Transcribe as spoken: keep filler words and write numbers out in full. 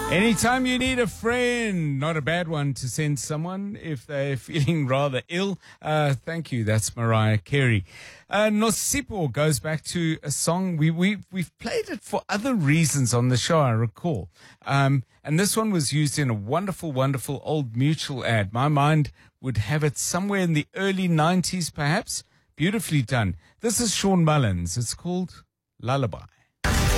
Anytime you need a friend, not a bad one to send someone if they're feeling rather ill. Uh, thank you. That's Mariah Carey. Uh, Nosipho goes back to a song. We, we, we've played it for other reasons on the show, I recall. Um, and this one was used in a wonderful, wonderful Old Mutual ad. My mind would have it somewhere in the early nineties, perhaps. Beautifully done. This is Sean Mullins. It's called Lullaby.